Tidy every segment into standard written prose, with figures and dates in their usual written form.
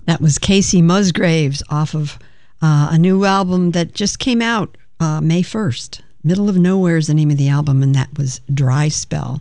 That was Casey Musgraves off of a new album that just came out May 1st. Middle of Nowhere is the name of the album, and that was Dry Spell.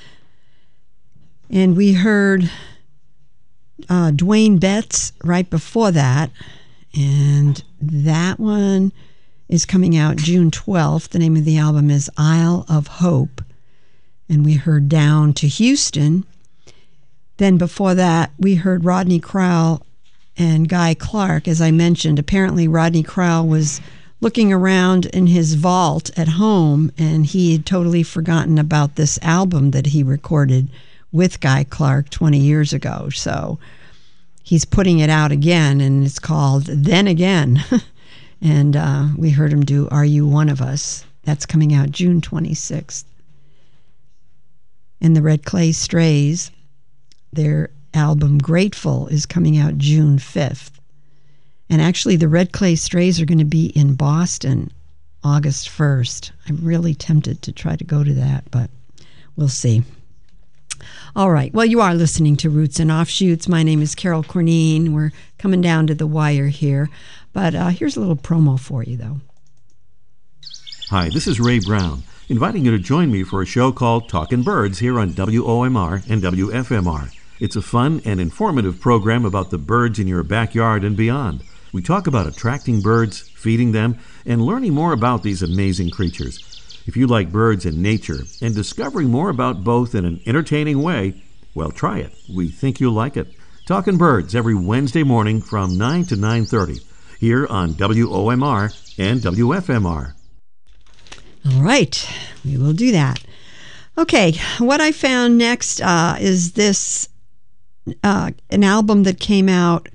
And we heard Dwayne Betts right before that, and that one is coming out June 12th. The name of the album is Isle of Hope. And we heard Down to Houston. Then before that, we heard Rodney Crowell and Guy Clark. As I mentioned, apparently Rodney Crowell was looking around in his vault at home, and he had totally forgotten about this album that he recorded with Guy Clark 20 years ago. So he's putting it out again, and it's called Then Again. And we heard him do Are You One of Us? That's coming out June 26th. And the Red Clay Strays, their album Grateful is coming out June 5th. And actually, the Red Clay Strays are going to be in Boston August 1st. I'm really tempted to try to go to that, but we'll see. All right. Well, you are listening to Roots and Offshoots. My name is Carol Corneen. We're coming down to the wire here. But here's a little promo for you, though. Hi, this is Ray Brown, inviting you to join me for a show called Talkin' Birds here on WOMR and WFMR. It's a fun and informative program about the birds in your backyard and beyond. We talk about attracting birds, feeding them, and learning more about these amazing creatures. If you like birds and nature and discovering more about both in an entertaining way, well, try it. We think you'll like it. Talkin' Birds every Wednesday morning from 9 to 9:30 here on WOMR and WFMR. All right, we will do that. Okay, what I found next is this, an album that came out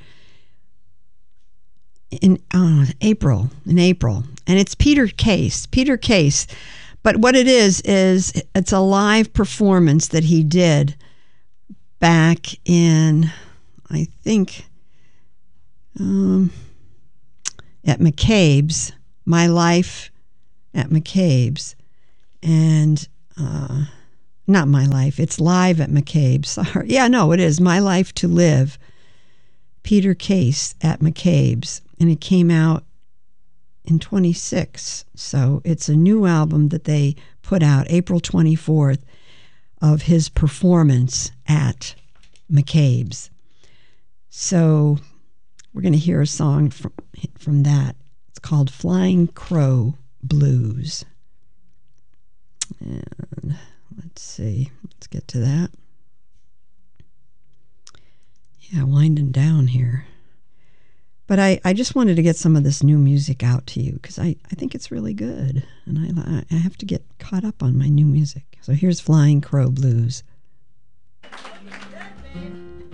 in April, and it's Peter Case. But what it is it's a live performance that he did back in, I think, at McCabe's, My Life at McCabe's, and not My Life, it's Live at McCabe's. Sorry. Yeah, no, it is My Life to Live, Peter Case at McCabe's, and it came out in 26. So it's a new album that they put out April 24th of his performance at McCabe's. So we're going to hear a song from that. It's called Flying Crow Blues. And let's see. Let's get to that. Yeah, winding down here. But I just wanted to get some of this new music out to you because I think it's really good. And I have to get caught up on my new music. So here's Flying Crow Blues.